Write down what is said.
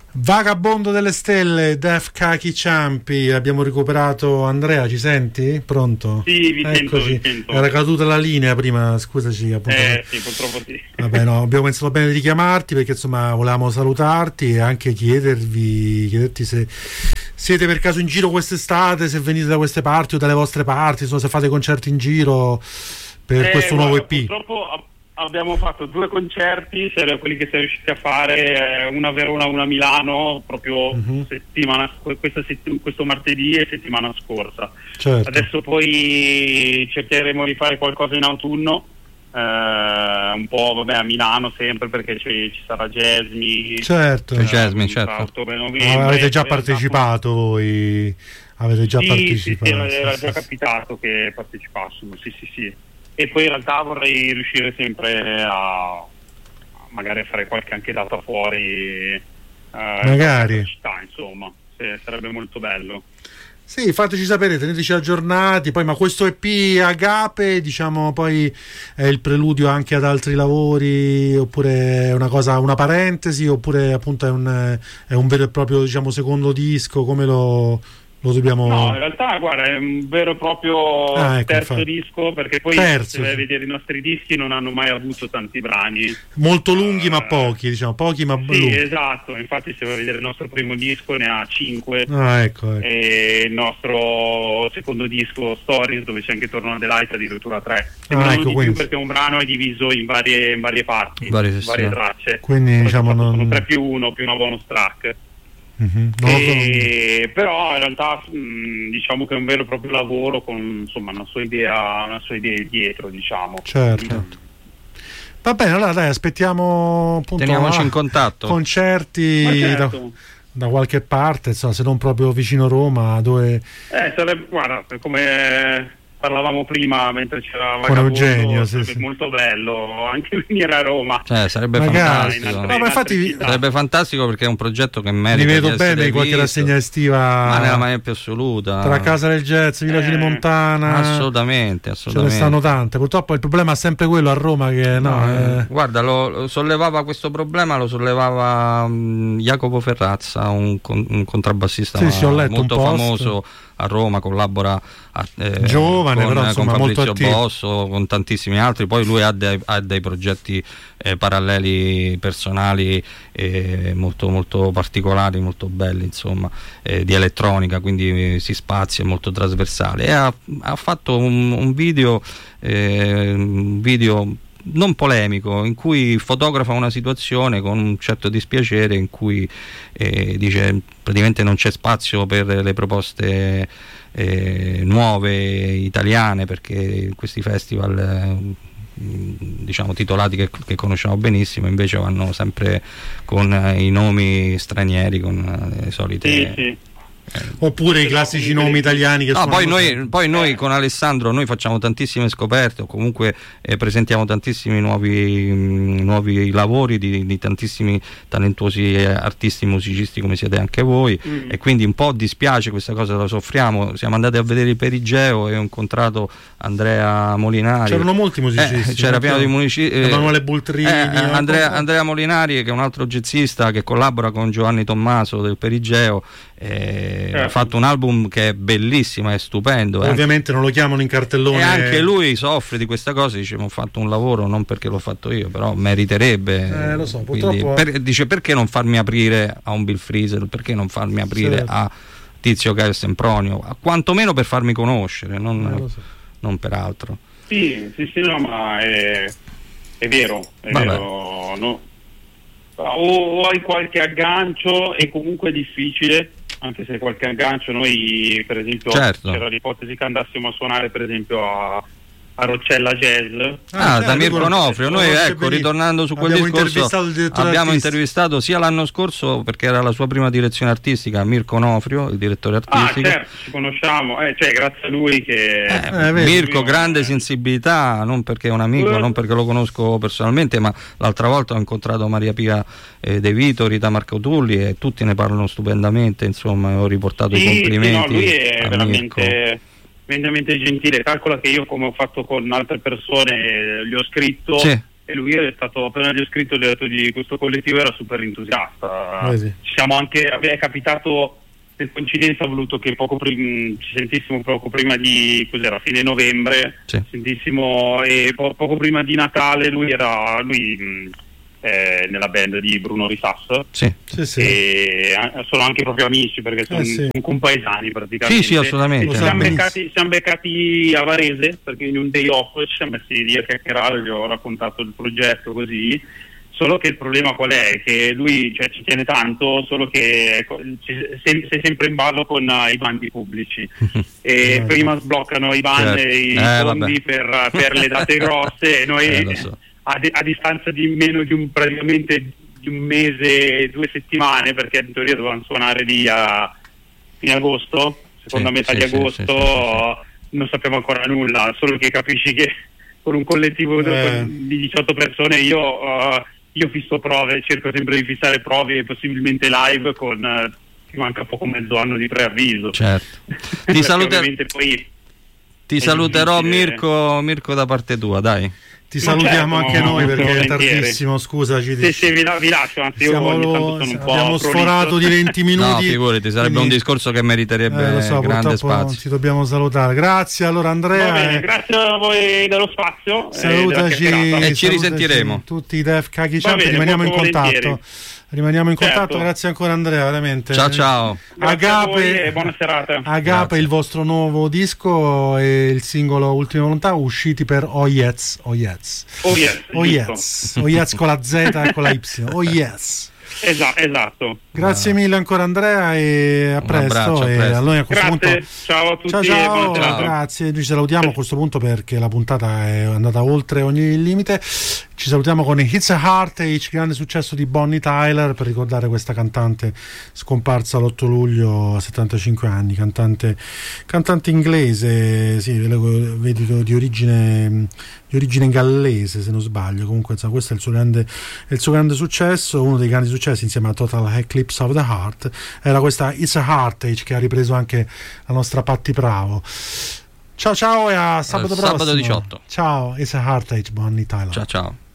Vagabondo delle stelle, Def Kaki Ciampi. Abbiamo recuperato Andrea, ci senti? Pronto? Sì, vi Eccoci. sento. Era caduta la linea prima, scusaci. Sì, purtroppo sì. Vabbè, no, abbiamo pensato bene di chiamarti perché insomma volevamo salutarti e anche chiederti se siete per caso in giro quest'estate, se venite da queste parti o dalle vostre parti, insomma, se fate concerti in giro per questo nuovo EP. Purtroppo abbiamo fatto 2 concerti, quelli che siamo riusciti a fare, una a Verona, una a Milano, proprio questo martedì e settimana scorsa. Certo. Adesso poi cercheremo di fare qualcosa in autunno, un po' a Milano sempre, perché ci sarà Jasmine. Certo. Jasmine, certo. Ottobre, novembre, avete già partecipato voi? Avete già partecipato? Sì, era già capitato che partecipassimo, sì. E poi in realtà vorrei riuscire sempre a magari a fare qualche anche data fuori, magari città, insomma, sarebbe molto bello. Sì, fateci sapere, teneteci aggiornati. Poi, ma questo EP Agape, diciamo, poi è il preludio anche ad altri lavori, oppure è una parentesi, oppure appunto è un vero e proprio, diciamo, secondo disco? Come lo dobbiamo... No, in realtà guarda, è un vero e proprio terzo disco, perché poi se vai a vedere i nostri dischi non hanno mai avuto tanti brani molto lunghi, ma pochi, diciamo, pochi ma lunghi. Esatto, infatti se vai a vedere il nostro primo disco ne ha 5. Ecco. E il nostro secondo disco Stories, dove c'è anche Torno Adelaide, addirittura 3. Ecco, più perché un brano è diviso in varie parti, varie tracce, quindi diciamo sono 3 più 1 più una bonus track. Però in realtà diciamo che è un vero e proprio lavoro con insomma una sua idea dietro, diciamo. Certo. Va bene, allora dai, aspettiamo appunto, teniamoci in contatto, concerti da qualche parte, insomma, se non proprio vicino Roma, dove sarebbe, guarda, come parlavamo prima mentre c'era Vagabondo, Eugenio, sarebbe molto bello anche venire a Roma, sarebbe fantastico. Infatti sarebbe fantastico, perché è un progetto che merita. Mi vedo bene in qualche rassegna estiva, ma nella maniera più assoluta, tra Casa del Jazz, Villa Cinemontana, assolutamente ce ne stanno tante. Purtroppo il problema è sempre quello a Roma, che guarda, lo sollevava questo problema, lo sollevava Jacopo Ferrazza, un contrabbassista molto famoso a Roma, collabora giovane, con, però insomma, con Fabrizio molto Bosso, con tantissimi altri. Poi lui ha dei progetti paralleli personali molto molto particolari, molto belli, insomma, di elettronica, quindi si spazia, è molto trasversale, e ha fatto un video non polemico, in cui fotografa una situazione con un certo dispiacere, in cui dice praticamente non c'è spazio per le proposte nuove italiane, perché questi festival diciamo titolati che conosciamo benissimo invece vanno sempre con i nomi stranieri, con le solite oppure i classici nomi italiani che poi noi con Alessandro facciamo tantissime scoperte, o comunque presentiamo tantissimi nuovi lavori di tantissimi talentuosi artisti, musicisti, come siete anche voi, e quindi un po' dispiace questa cosa, la soffriamo. Siamo andati a vedere il Perigeo e ho incontrato Andrea Molinari, c'erano molti musicisti, c'era pieno di musicisti, Emanuele Bultrini, Andrea Molinari, che è un altro jazzista che collabora con Giovanni Tommaso del Perigeo. Ha fatto un album che è bellissimo, è stupendo. Ovviamente non lo chiamano in cartellone, e anche lui soffre di questa cosa, dice: ho fatto un lavoro non perché l'ho fatto io, però meriterebbe. Lo so, purtroppo dice: perché non farmi aprire a un Bill Frisell, perché non farmi aprire a Tizio Caio Sempronio, quantomeno per farmi conoscere, non per altro. Sì, no, ma è vero, no? O hai qualche aggancio, e comunque è difficile, anche se qualche aggancio, noi per esempio c'era l'ipotesi che andassimo a suonare per esempio a Roccella Jazz da Mirko Onofrio. Noi ritornando su quel discorso, abbiamo intervistato sia l'anno scorso, perché era la sua prima direzione artistica, Mirko Onofrio, il direttore artistico. Certo, ci conosciamo, grazie a lui che Mirko, grande sensibilità, non perché è un amico, non perché lo conosco personalmente, ma l'altra volta ho incontrato Maria Pia De Vito, Rita Marco Tulli, e tutti ne parlano stupendamente, insomma, ho riportato i complimenti. Lui è veramente gentile. Calcola che io, come ho fatto con altre persone, gli ho scritto e lui è stato, appena gli ho scritto, gli ho detto di questo collettivo, era super entusiasta. Sì. Ci siamo anche, è capitato per coincidenza, ha voluto che ci sentissimo poco prima di, cos'era, fine novembre, sì. Sentissimo, e poco prima di Natale lui nella band di Bruno Risas, sì. Sì. E sono anche proprio amici, perché sono compaesani praticamente. Sì, assolutamente. Siamo beccati a Varese, perché in un day off ci siamo messi lì a chiacchierare, gli ho raccontato il progetto così. Solo che il problema qual è? Che lui, cioè, ci tiene tanto, solo che sei sempre in ballo con i bandi pubblici. E prima sbloccano i bandi e i fondi per le date grosse, e noi a distanza di meno di praticamente di un mese, 2 settimane, perché in teoria dovevano suonare lì in agosto, seconda metà di agosto, non sappiamo ancora nulla, solo che capisci che con un collettivo di 18 persone io fisso prove, cerco sempre di fissare prove e possibilmente live con ti manca poco mezzo anno di preavviso. Certo. Ti saluterò Mirko da parte tua, dai. Ti salutiamo anche noi, perché è tardissimo, scusaci. Sì, vi lascio, anzi io ogni tanto sono un po' abbiamo sforato di 20 minuti. No, figurati, sarebbe un discorso che meriterebbe grande spazio. Ti dobbiamo salutare. Grazie allora Andrea. Va bene, grazie a voi dello spazio. Salutaci e ci risentiremo. Tutti i Def Kaki Champ, rimaniamo in contatto. Certo. Grazie ancora Andrea, veramente. Ciao. Agape e buona serata. Agape, il vostro nuovo disco e il singolo Ultima Volontà usciti per Oh Yes con la Z e con la Y. Oh Yes. Esatto. Grazie mille ancora Andrea, e a presto. Allora a questo punto ciao a tutti. Ciao. Grazie, noi ci salutiamo a questo punto perché la puntata è andata oltre ogni limite. Ci salutiamo con It's a Heartache, grande successo di Bonnie Tyler, per ricordare questa cantante scomparsa l'8 luglio a 75 anni, cantante inglese, vedi, di origine gallese se non sbaglio. Comunque insomma, questo è il suo grande successo, uno dei grandi successi insieme a Total Eclipse of the Heart era questa It's a Heartache, che ha ripreso anche la nostra Patti Bravo. Ciao e a sabato prossimo. Sabato 18. Ciao, It's a Heartache, Bonnie Tyler. Ciao.